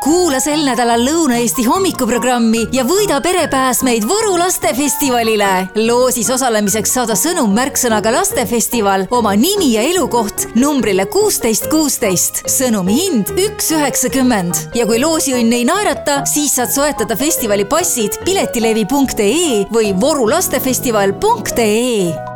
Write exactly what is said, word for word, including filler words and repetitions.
Kuula sel nädalal Lõuna-Eesti hommikuprogrammi ja võida perepääsmeid Võru lastefestivalile. Loosis osalemiseks saada sõnum märksõnaga lastefestival, oma nimi ja elukoht numbrile kuusteist kuusteist. Sõnumi hind üks üheksakümmend. Ja kui loosiõnn ei naerata, siis saad soetada festivali passid piletilevi punkt ee või võru lastefestival punkt ee.